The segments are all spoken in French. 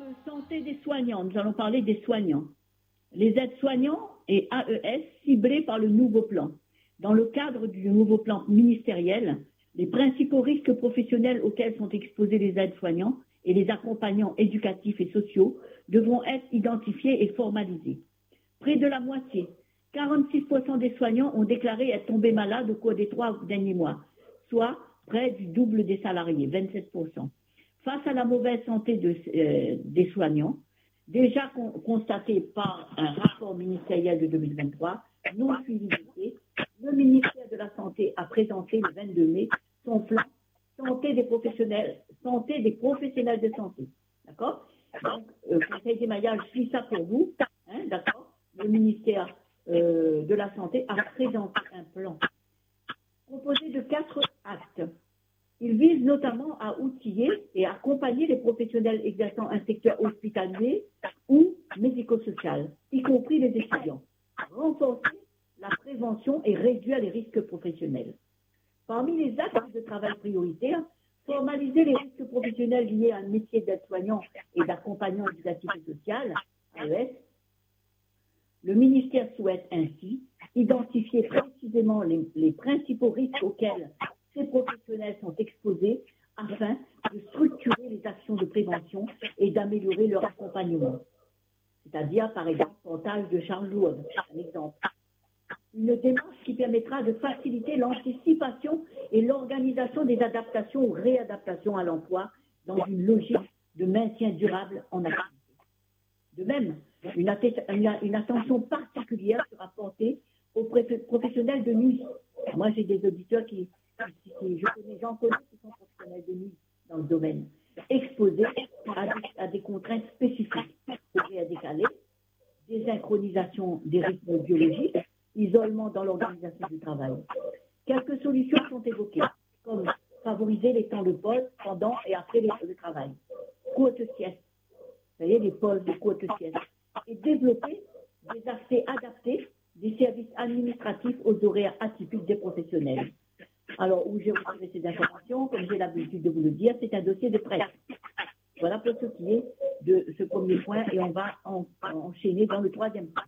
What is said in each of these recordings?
Santé des soignants, nous allons parler des soignants. Les aides-soignants et AES ciblés par le nouveau plan. Dans le cadre du nouveau plan ministériel, les principaux risques professionnels auxquels sont exposés les aides-soignants et les accompagnants éducatifs et sociaux devront être identifiés et formalisés. Près de la moitié, 46% des soignants ont déclaré être tombés malades au cours des 3 derniers mois, soit près du double des salariés, 27%. Face à la mauvaise santé des soignants, déjà constatée par un rapport ministériel de 2023, non suivi, le ministère de la Santé a présenté le 22 mai son plan santé des professionnels de santé. D'accord? Donc, Conseil des Maillards, je suis ça pour vous. Hein, d'accord? Le ministère de la Santé a présenté un plan composé de 4 actes. Il vise notamment à outiller et accompagner les professionnels exerçant un secteur hospitalier ou médico-social, y compris les étudiants. Renforcer la prévention et réduire les risques professionnels. Parmi les actes de travail prioritaires, formaliser les risques professionnels liés à un métier d'aide-soignant et d'accompagnant éducatif et social, AES. Le ministère souhaite ainsi identifier précisément les principaux risques auxquels ces professionnels sont exposés afin de structurer les actions de prévention et d'améliorer leur accompagnement. C'est-à-dire, par exemple, portage de charges lourdes, un exemple. Une démarche qui permettra de faciliter l'anticipation et l'organisation des adaptations ou réadaptations à l'emploi dans une logique de maintien durable en activité. De même, une attention particulière sera portée aux professionnels de nuit. Moi, j'ai des auditeurs j'en connais qui sont professionnels de nuit dans le domaine, exposés à des contraintes spécifiques, horaires décalés, désynchronisation des rythmes biologiques, isolement dans l'organisation du travail. Quelques solutions sont évoquées, comme favoriser les temps de pause pendant et après le travail, courtes siestes, vous voyez, les pauses de courtes siestes, et développer des accès adaptés des services administratifs aux horaires atypiques des professionnels. Alors, où j'ai retiré ces informations, comme j'ai l'habitude de vous le dire, c'est un dossier de presse. Voilà pour ce qui est de ce premier point, et on va enchaîner dans le troisième point.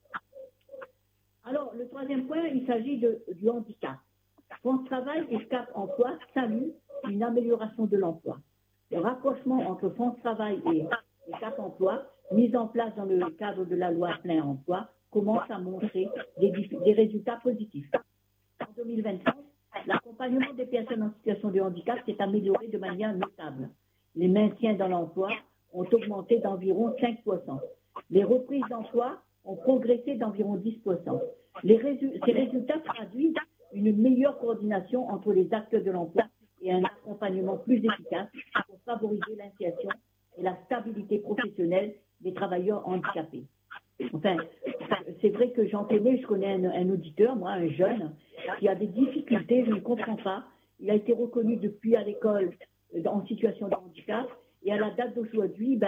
Alors, le troisième point, il s'agit du handicap. France Travail et Cap Emploi saluent une amélioration de l'emploi. Le rapprochement entre France Travail et Cap Emploi, mis en place dans le cadre de la loi Plein Emploi, commence à montrer des résultats positifs. En 2025, l'accompagnement des personnes en situation de handicap s'est amélioré de manière notable. Les maintiens dans l'emploi ont augmenté d'environ 5%. Les reprises d'emploi ont progressé d'environ 10%. Ces résultats traduisent une meilleure coordination entre les acteurs de l'emploi et un accompagnement plus efficace pour favoriser l'insertion et la stabilité professionnelle des travailleurs handicapés. Enfin, c'est vrai que j'en connais, je connais un auditeur, moi, un jeune, qui a des difficultés, je ne comprends pas. Il a été reconnu depuis à l'école en situation de handicap, et à la date d'aujourd'hui,